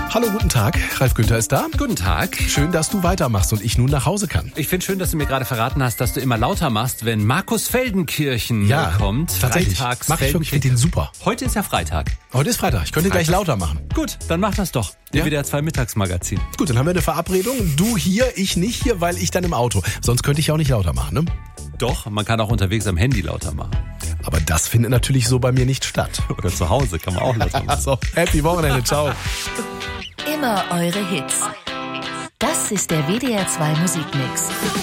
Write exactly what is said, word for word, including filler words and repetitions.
Hallo, guten Tag. Ralf Günther ist da. Guten Tag. Schön, dass du weitermachst und ich nun nach Hause kann. Ich finde schön, dass du mir gerade verraten hast, dass du immer lauter machst, wenn Markus Feldenkirchen ja, kommt. Tatsächlich. Freitags Mach ich wirklich, ich finde den super. Heute ist ja Freitag. Heute ist Freitag. Ich könnte Freitag. gleich lauter machen. Gut, dann mach das doch. Ja? W D R zwei Mittagsmagazin. Gut, dann haben wir eine Verabredung. Du hier, ich nicht hier, weil ich dann im Auto. Sonst könnte ich auch nicht lauter machen, ne? Doch, man kann auch unterwegs am Handy lauter machen. Aber das findet natürlich so bei mir nicht statt. Oder zu Hause kann man auch lauter machen. So, happy Wochenende. Ciao. Immer eure Hits. Das ist der W D R zwei Musikmix.